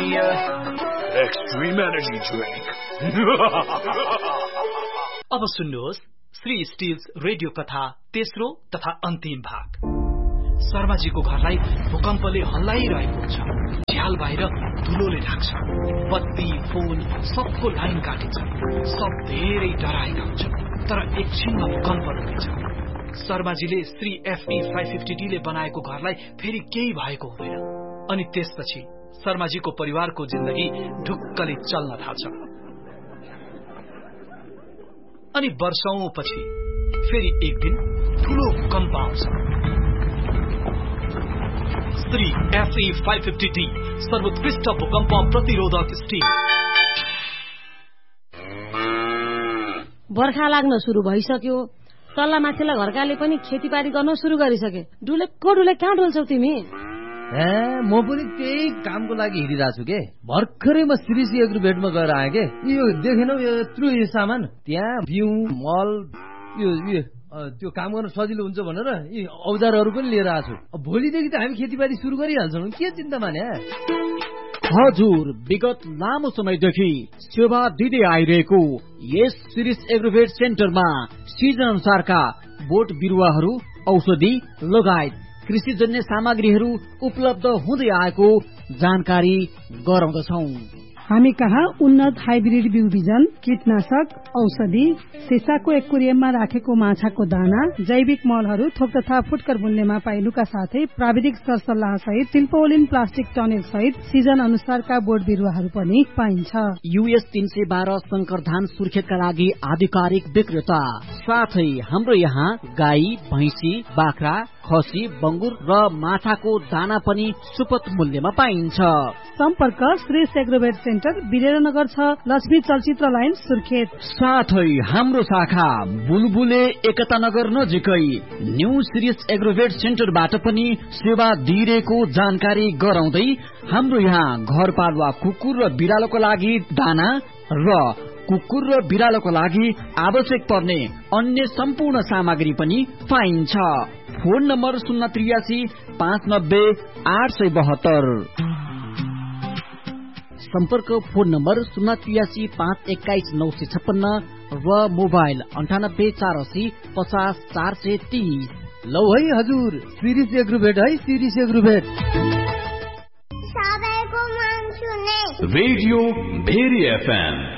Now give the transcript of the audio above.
Extreme energy drink. अब सुन्नुहोस् Shri stills radio कथा तेस्रो तथा अन्तिम भाग। शर्माजीको घरलाई भूकम्पले हल्लाइरहेको हुन्छ। झ्याल बाहिर धुलोले ढाक्छ। बत्ती फोन सबको लाइन काटिन्छ। सब धेरै डराएका हुन्छन्, तर एकछिनमा भूकम्प रोकिन्छ। शर्माजीले श्री FE 550D ले बनाएको घरलाई फेरि केही भएको हुँदैन। अनि त्यसपछि शर्माजीको परिवारको जिन्दगी ढुक्कले चल्न थाल्छ। अनि वर्षौंपछि फेरि एक दिन ठूलो भूकम्प आउँछ। श्री FE 550D सर्वोत्कृष्ट भूकम्प प्रतिरोधक स्टिल। बर्खा लाग्न सुरु भइसक्यो। तल्ला माथिल्ला घरकाले पनि खेतीपाती गर्न सुरु गरिसके। डुलेको डुले कहाँ डुल्छौ तिमी? म पनि त्यही कामको लागि हिँडिरहेको छु के। भर्खरै म श्रीसी एग्रोभेटमा गएर आएँ के। यो देखेनौ यत्रो यो सामान, त्यहाँ बिउ मल त्यो काम गर्न सजिलो हुन्छ भनेर यी औजारहरू पनि लिएर आएको छु। भोलिदेखि त हामी खेतीपाती सुरु गरिहाल्छौँ, के चिन्ता माने। हजुर, विगत लामो समयदेखि सेवा दिँदै आइरहेको यस श्रीस एग्रोभेट सेन्टरमा सिजन अनुसारका बोट बिरुवाहरू, औषधि लगायत कृषिजन्य सामग्रीहरू उपलब्ध हुँदै आएको जानकारी गराउँदछौ। हामी कहाँ उन्नत हाइब्रिड बिउ बिजन, कीटनाशक, औषधि, सिसाको एक्वेरियममा राखेको माछाको दाना, जैविक मलहरू, थोक तथा फुटकर मूल्यमा पाइनुका साथै प्राविधिक सरसल्लाह सहित तिल्पोलिन प्लास्टिक टनेल सहित सिजन अनुसारका बोट बिरुवाहरू पनि पाइन्छ। US 312 शंकर धान सुर्खेतका लागि आधिकारिक विक्रेता। साथै हाम्रो यहाँ गाई, भैंसी, बाख्रा, खसी, बंगुर र माछाको दाना पनि सुपथ मूल्यमा पाइन्छ। सम्पर्क श्री एग्रोभेट सेन्टर, वीरेन्द्रनगर 6, लक्ष्मी चलचित्र लाइन, सुर्खेत। साथै हाम्रो शाखा बुलबुले एकता नगर नजिकै न्यू श्री एग्रोभेट सेन्टरबाट पनि सेवा दिइरहेको जानकारी गराउँदै हाम्रो यहाँ घरपालुवा कुकुर र बिरालोको लागि दाना र कुकुर र बिरालोको लागि आवश्यक पर्ने अन्य सम्पूर्ण सामग्री पनि पाइन्छ। Phone number 083 590 872। सम्पर्क फोन नम्बर 083 521 956 र मोबाइल 98 480 50 430। लौ है हजुर, सिरिस एग्रोभेट है, सिरिस एग्रोभेट। सबैको मन सुने रेडियो भेरी FM